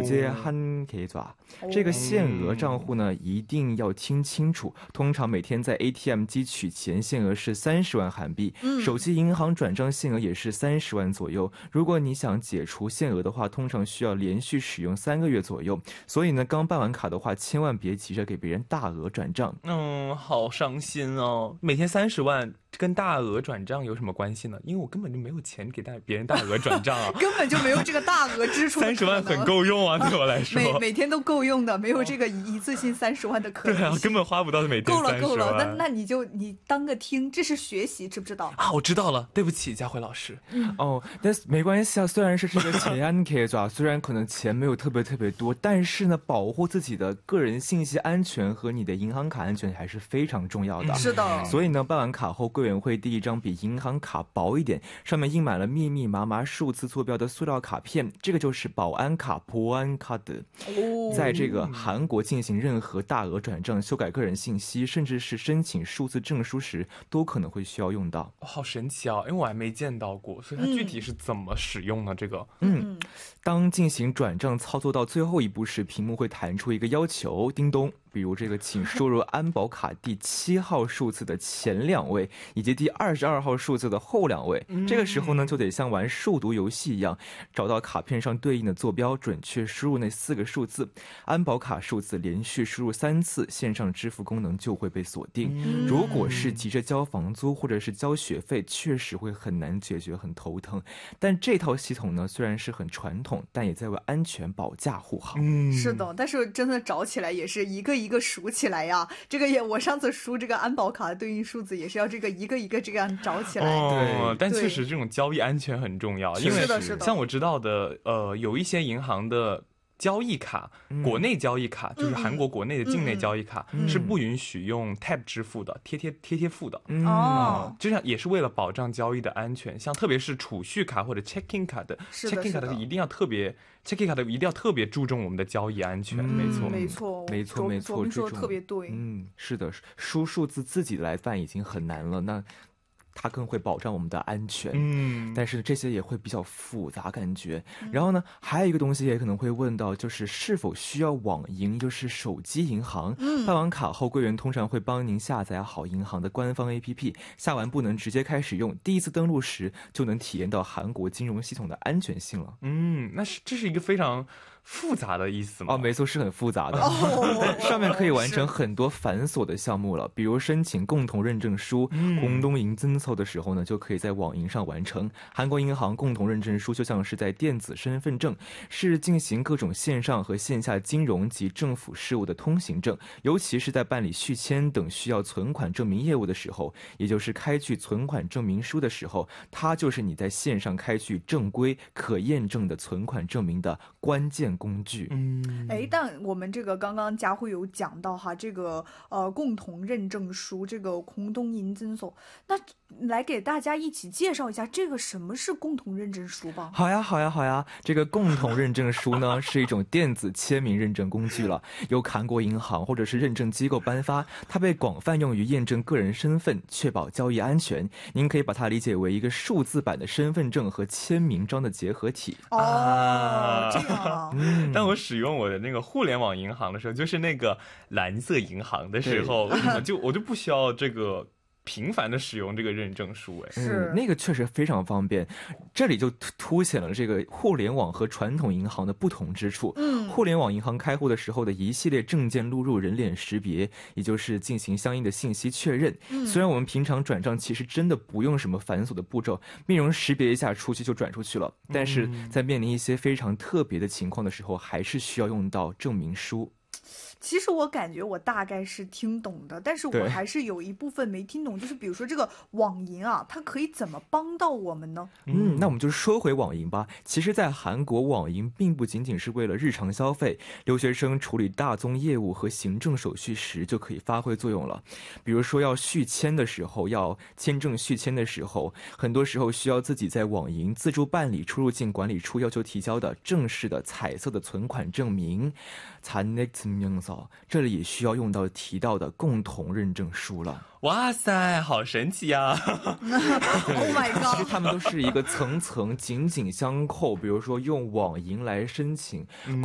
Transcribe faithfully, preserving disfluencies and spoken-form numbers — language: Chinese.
제한 계좌这个限额账户呢一定要听清楚，通常每天在 A T M 机取钱限额是三十万韩币，手机银行转账限额也是三十万左右。如果你想解除限额的话，通常需要连续使用三个月左右，所以呢刚办完卡的话千万别急着给别人大额转账。 嗯，好伤心哦，每天三十万跟大额转账有什么关系呢？因为我根本就没有钱给大别人大额转账啊根本就没有这个大额支出的可能。 三十万很够用啊，对我来说每每天都够用的，没有这个一次性三十万的可能。 对啊，根本花不到每天三十万。 够了够了，那那你就你当个听，这是学习，知不知道啊？我知道了，对不起佳慧老师。 嗯、哦，但是没关系啊，虽然是这个钱安 K 抓，虽然可能钱没有特别特别多，但是呢，保护自己的个人信息安全和你的银行卡安全还是非常重要的。 是的， 所以呢，办完卡后，柜员会递一张比银行卡薄一点，上面印满了密密麻麻数字坐标的塑料卡片，这个就是保安卡보안卡的。在这个韩国进行任何大额转账、修改个人信息，甚至是申请数字证书时，都可能会需要用到。 哦、好神奇啊！因为我还没见到过，所以它具体是怎么使用呢？这个， 嗯，当进行转账操作到最后一步时，屏幕会弹出一个要求，叮咚。比如这个请输入安保卡第七号数字的前两位以及第二十二号数字的后两位，这个时候呢就得像玩数独游戏一样，找到卡片上对应的坐标，准确输入那四个数字，安保卡数字连续输入三次，线上支付功能就会被锁定。如果是急着交房租或者是交学费，确实会很难解决，很头疼。但这套系统呢虽然是很传统，但也在为安全保驾护航。 嗯，是的，但是真的找起来也是一个一个数起来呀，这个也我上次输这个安保卡的对应数字也是要这个一个一个这样找起来。 哦，但确实这种交易安全很重要，因为像我知道的，呃，有一些银行的交易卡，国内交易卡、嗯、就是韩国国内的境内交易卡、嗯、是不允许用 tap 支付的，贴贴贴贴付的。 嗯、哦， 这样也是为了保障交易的安全，像特别是储蓄卡或者 checking 卡的 checking 卡的一定要特别 checking 卡的一定要特别注重我们的交易安全。嗯、没错没错没错没错， 说的特别对。 嗯，是的，输数字自己来办已经很难了，那它更会保障我们的安全。嗯，但是这些也会比较复杂感觉。然后呢还有一个东西也可能会问到，就是是否需要网银，就是手机银行。嗯，办完卡后柜员通常会帮您下载好银行的官方 A P P， 下完不能直接开始用，第一次登录时就能体验到韩国金融系统的安全性了。 嗯，那是这是一个非常复杂的意思吗？ 哦，没错，是很复杂的。哦、上面可以完成很多繁琐的项目了，比如申请共同认证书、공동인증서的时候呢，就可以在网银上完成。韩国银行共同认证书就像是在电子身份证，是进行各种线上和线下金融及政府事务的通行证，尤其是在办理续签等需要存款证明业务的时候，也就是开具存款证明书的时候，它就是你在线上开具正规可验证的存款证明的关键工具。 嗯，哎，但我们这个刚刚佳慧有讲到哈，这个呃共同认证书，这个공동인증서，那来给大家一起介绍一下这个什么是共同认证书吧。 好呀好呀好呀，这个共同认证书呢是一种电子签名认证工具了，由韩国银行或者是认证机构颁发，它被广泛用于验证个人身份，确保交易安全。您可以把它理解为一个数字版的身份证和签名章的结合体。 哦、啊，这样。 嗯，当我使用我的那个互联网银行的时候，就是那个蓝色银行的时候，就我就不需要这个频繁的使用这个认证书。哎， 是、嗯、那个确实非常方便。这里就凸显了这个互联网和传统银行的不同之处。嗯，互联网银行开户的时候的一系列证件录入、人脸识别，也就是进行相应的信息确认。嗯，虽然我们平常转账其实真的不用什么繁琐的步骤，面容识别一下出去就转出去了，但是在面临一些非常特别的情况的时候，还是需要用到证明书。 其实我感觉我大概是听懂的，但是我还是有一部分没听懂，就是比如说这个网银啊，它可以怎么帮到我们呢？ 嗯，那我们就说回网银吧。其实在韩国，网银并不仅仅是为了日常消费，留学生处理大宗业务和行政手续时就可以发挥作用了。比如说要续签的时候，要签证续签的时候，很多时候需要自己在网银自助办理出入境管理处要求提交的正式的彩色的存款证明，这里也需要用到提到的共同认证书了。 哇塞，好神奇呀、啊、 ！Oh my god！ 其实他们都是一个层层紧紧相扣，比如说用网银来申请